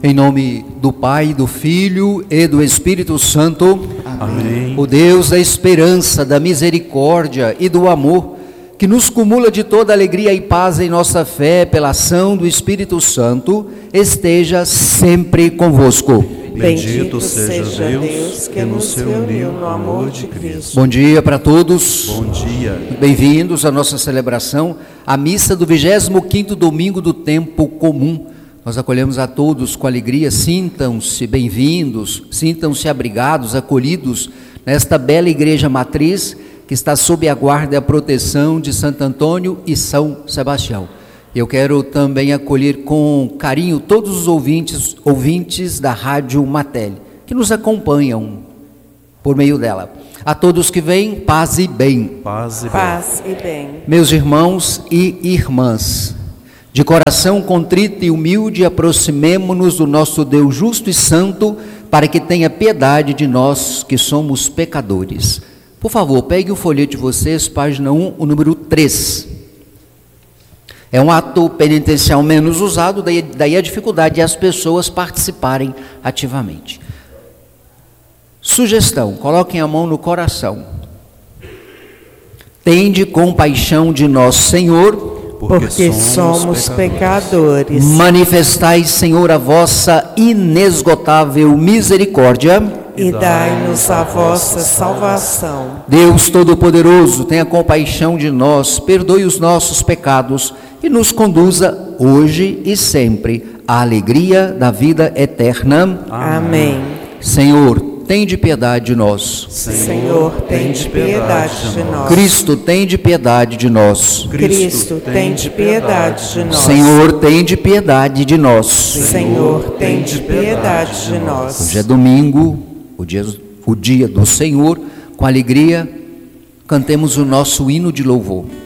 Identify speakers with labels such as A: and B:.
A: Em nome do Pai, do Filho e do Espírito Santo.
B: Amém.
A: O Deus da esperança, da misericórdia e do amor, que nos cumula de toda alegria e paz em nossa fé pela ação do Espírito Santo, esteja sempre convosco.
B: Bendito seja Deus que nos reuniu no amor de Cristo.
A: Bom dia para todos.
B: Bom dia.
A: Bem-vindos à nossa celebração, a missa do 25º domingo do tempo comum. Nós acolhemos a todos com alegria, sintam-se bem-vindos, sintam-se abrigados, acolhidos nesta bela igreja matriz que está sob a guarda e a proteção de Santo Antônio e São Sebastião. Eu quero também acolher com carinho todos os ouvintes da Rádio Matel, que nos acompanham por meio dela. A todos que vêm, paz e bem.
B: Paz e bem.
C: Paz e bem.
A: Meus irmãos e irmãs, de coração contrito e humilde, aproximemo-nos do nosso Deus justo e santo, para que tenha piedade de nós que somos pecadores. Por favor, pegue o folheto de vocês, página 1, o número 3. É um ato penitencial menos usado, daí a dificuldade de as pessoas participarem ativamente. Sugestão: coloquem a mão no coração. Tende compaixão de nós, Senhor,
C: porque somos pecadores.
A: Manifestai, Senhor, a vossa inesgotável misericórdia
C: E dai-nos a vossa salvação.
A: Deus Todo-Poderoso, tenha compaixão de nós, perdoe os nossos pecados e nos conduza hoje e sempre à alegria da vida eterna.
C: Amém.
A: Senhor, tende piedade de nós.
C: Senhor, tende piedade de nós.
A: Cristo, tende piedade de nós.
C: Cristo, tende piedade de nós.
A: Senhor, tende piedade de nós.
C: Senhor, tende piedade de nós.
A: Hoje é domingo, o dia do Senhor. Com alegria, cantemos o nosso hino de louvor.